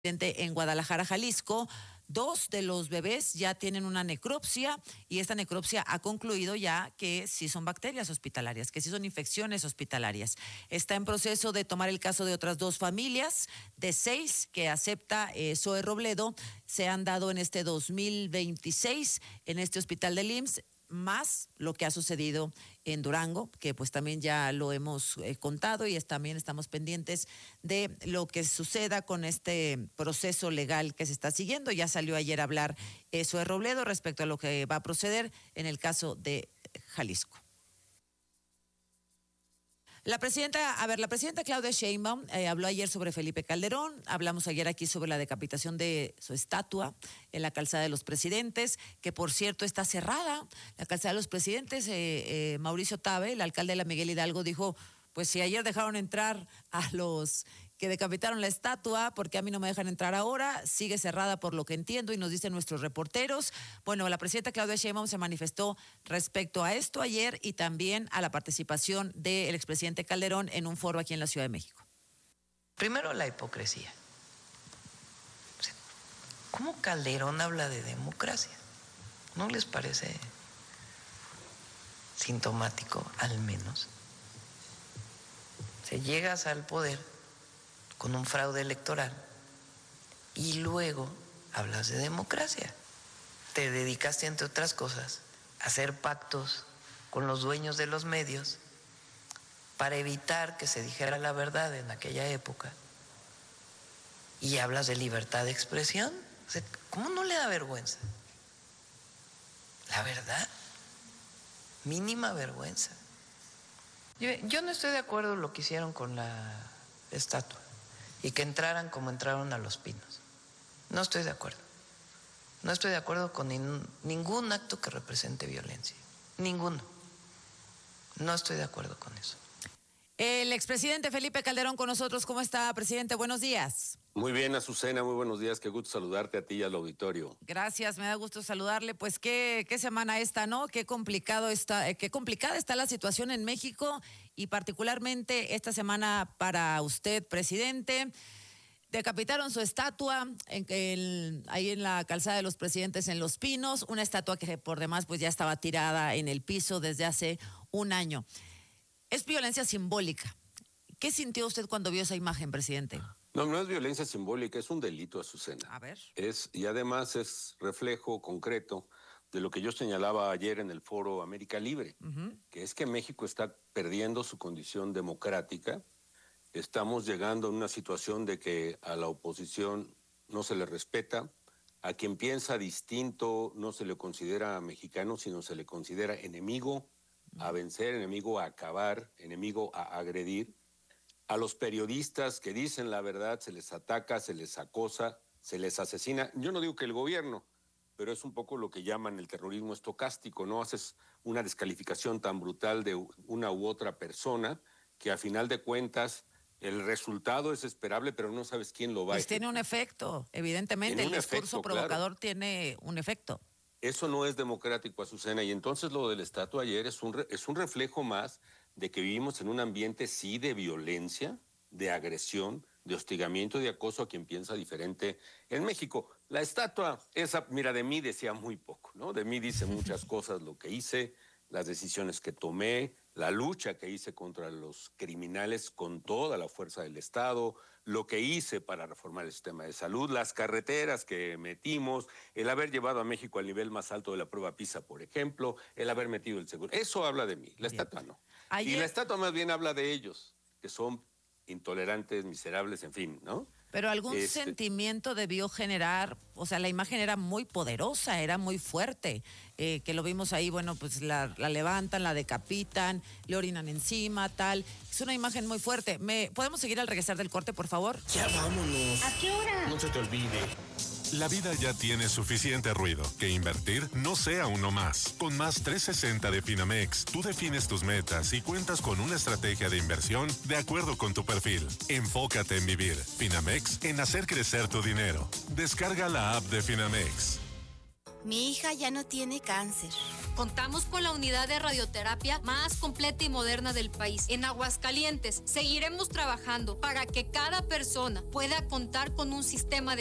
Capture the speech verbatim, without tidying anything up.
En Guadalajara, Jalisco, dos de los bebés ya tienen una necropsia y esta necropsia ha concluido ya que sí son bacterias hospitalarias, que sí son infecciones hospitalarias. Está en proceso de tomar el caso de otras dos familias, de seis que acepta eh, Zoe Robledo, se han dado en este dos mil veintiséis en este hospital del I M S S, más lo que ha sucedido en Durango, que pues también ya lo hemos eh, contado y es, también estamos pendientes de lo que suceda con este proceso legal que se está siguiendo. Ya salió ayer a hablar eso de Robledo respecto a lo que va a proceder en el caso de Jalisco. La presidenta, a ver, la presidenta Claudia Sheinbaum eh, habló ayer sobre Felipe Calderón, hablamos ayer aquí sobre la decapitación de su estatua en la Calzada de los Presidentes, que por cierto está cerrada, la Calzada de los Presidentes. eh, eh, Mauricio Tabe, el alcalde de la Miguel Hidalgo, dijo, pues si ayer dejaron entrar a los que decapitaron la estatua, ¿por qué a mí no me dejan entrar ahora? Sigue cerrada por lo que entiendo y nos dicen nuestros reporteros. Bueno, la presidenta Claudia Sheinbaum se manifestó respecto a esto ayer y también a la participación del expresidente Calderón en un foro aquí en la Ciudad de México. Primero, la hipocresía. ¿Cómo Calderón habla de democracia? ¿No les parece sintomático, al menos? Se llegas al poder con un fraude electoral y luego hablas de democracia. Te dedicaste, entre otras cosas, a hacer pactos con los dueños de los medios para evitar que se dijera la verdad en aquella época. Y hablas de libertad de expresión. O sea, ¿cómo no le da vergüenza? La verdad, mínima vergüenza. Yo, yo no estoy de acuerdo en lo que hicieron con la estatua y que entraran como entraron a Los Pinos. No estoy de acuerdo. No estoy de acuerdo con nin, ningún acto que represente violencia. Ninguno. No estoy de acuerdo con eso. El expresidente Felipe Calderón con nosotros. ¿Cómo está, presidente? Buenos días. Muy bien, Azucena, muy buenos días. Qué gusto saludarte a ti y al auditorio. Gracias, me da gusto saludarle. Pues qué, qué semana esta, ¿no? Qué complicado está, eh, qué complicada está la situación en México y particularmente esta semana para usted, presidente. Decapitaron su estatua en, en, ahí en la Calzada de los Presidentes en Los Pinos, una estatua que por demás pues ya estaba tirada en el piso desde hace un año. Es violencia simbólica. ¿Qué sintió usted cuando vio esa imagen, presidente? No, no es violencia simbólica, es un delito, Azucena. A ver. Es, y además es reflejo concreto de lo que yo señalaba ayer en el foro América Libre, uh-huh. que es que México está perdiendo su condición democrática. Estamos llegando a una situación de que a la oposición no se le respeta, a quien piensa distinto no se le considera mexicano, sino se le considera enemigo a vencer, enemigo a acabar, enemigo a agredir. A los periodistas que dicen la verdad se les ataca, se les acosa, se les asesina. Yo no digo que el gobierno, pero es un poco lo que llaman el terrorismo estocástico, ¿no? Haces una descalificación tan brutal de una u otra persona que a final de cuentas el resultado es esperable, pero no sabes quién lo va pues a... Pues tiene un efecto, evidentemente, el discurso efecto, provocador claro. Tiene un efecto. Eso no es democrático, Azucena, y entonces lo de la estatua ayer es un, re, es un reflejo más de que vivimos en un ambiente sí de violencia, de agresión, de hostigamiento y de acoso a quien piensa diferente en México. La estatua, esa, mira, de mí decía muy poco, ¿no? De mí dice muchas cosas lo que hice, las decisiones que tomé, la lucha que hice contra los criminales con toda la fuerza del Estado, lo que hice para reformar el sistema de salud, las carreteras que metimos, el haber llevado a México al nivel más alto de la prueba PISA, por ejemplo, el haber metido el seguro. Eso habla de mí, la bien. Estatua no. Ayer... Y la estatua más bien habla de ellos, que son intolerantes, miserables, en fin, ¿no? Pero algún este... sentimiento debió generar, o sea, la imagen era muy poderosa, era muy fuerte, eh, que lo vimos ahí, bueno, pues la, la levantan, la decapitan, le orinan encima, tal. Es una imagen muy fuerte. ¿Me ¿Podemos seguir al regresar del corte, por favor? Ya vámonos. ¿A qué hora? No se te olvide. La vida ya tiene suficiente ruido, que invertir no sea uno más. Con Más trescientos sesenta de Finamex, tú defines tus metas y cuentas con una estrategia de inversión de acuerdo con tu perfil. Enfócate en vivir. Finamex, en hacer crecer tu dinero. Descarga la app de Finamex. Mi hija ya no tiene cáncer. Contamos con la unidad de radioterapia más completa y moderna del país. En Aguascalientes seguiremos trabajando para que cada persona pueda contar con un sistema de